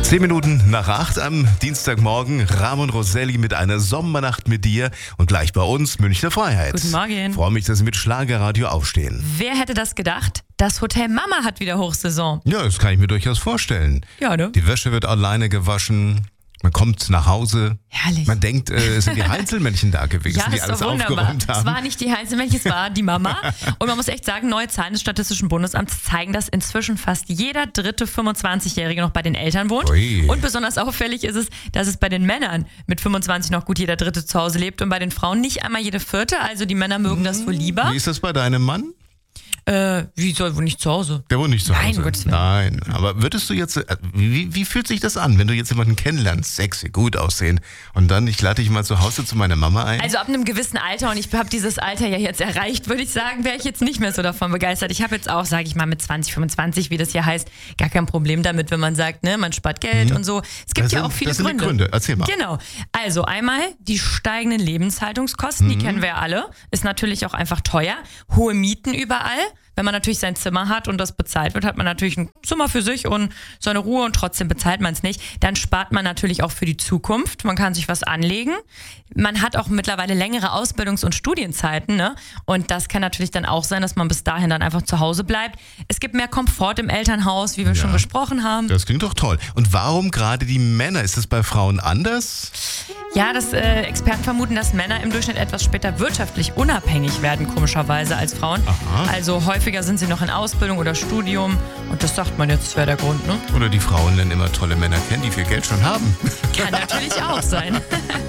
10 Minuten nach 8 am Dienstagmorgen. Ramon Roselli mit einer Sommernacht mit dir und gleich bei uns Münchner Freiheit. Guten Morgen. Freue mich, dass Sie mit Schlagerradio aufstehen. Wer hätte das gedacht? Das Hotel Mama hat wieder Hochsaison. Ja, das kann ich mir durchaus vorstellen. Ja, ne? Die Wäsche wird alleine gewaschen. Man kommt nach Hause. Herrlich. Man denkt, es sind die Heinzelmännchen da gewesen, Ja, die das ist alles doch wunderbar. aufgeräumt haben. Es war nicht die Heinzelmännchen, es war die Mama. Und man muss echt sagen, neue Zahlen des Statistischen Bundesamts zeigen, dass inzwischen fast jeder dritte 25-Jährige noch bei den Eltern wohnt. Ui. Und besonders auffällig ist es, dass es bei den Männern mit 25 noch gut jeder dritte zu Hause lebt und bei den Frauen nicht einmal jede vierte. Also die Männer mögen das wohl lieber. Wie ist das bei deinem Mann? Wie soll wohl nicht zu Hause? Der wohnt nicht zu Hause. Nein, um Gottes Willen. Nein, aber würdest du jetzt, wie fühlt sich das an, wenn du jetzt jemanden kennenlernst, sexy, gut aussehen und dann, ich lade dich mal zu Hause zu meiner Mama ein? Also ab einem gewissen Alter, und ich habe dieses Alter ja jetzt erreicht, würde ich sagen, wäre ich jetzt nicht mehr so davon begeistert. Ich habe jetzt auch, sage ich mal, mit 20, 25, wie das hier heißt, gar kein Problem damit, wenn man sagt, ne, man spart Geld und so. Es gibt ja auch viele das sind Gründe. die Gründe, erzähl mal. Genau. Also einmal die steigenden Lebenshaltungskosten, die kennen wir alle. Ist natürlich auch einfach teuer. Hohe Mieten überall. Wenn man natürlich sein Zimmer hat und das bezahlt wird, hat man natürlich ein Zimmer für sich und seine Ruhe und trotzdem bezahlt man es nicht. Dann spart man natürlich auch für die Zukunft. Man kann sich was anlegen. Man hat auch mittlerweile längere Ausbildungs- und Studienzeiten, ne? Und das kann natürlich dann auch sein, dass man bis dahin dann einfach zu Hause bleibt. Es gibt mehr Komfort im Elternhaus, wie wir schon besprochen haben. Das klingt doch toll. Und warum gerade die Männer? Ist das bei Frauen anders? Ja, Experten vermuten, dass Männer im Durchschnitt etwas später wirtschaftlich unabhängig werden, komischerweise, als Frauen. Aha. Also häufiger sind sie noch in Ausbildung oder Studium. Und das sagt man jetzt, das wäre der Grund, ne? Oder die Frauen lernen immer tolle Männer kennen, die viel Geld schon haben. Kann natürlich auch sein.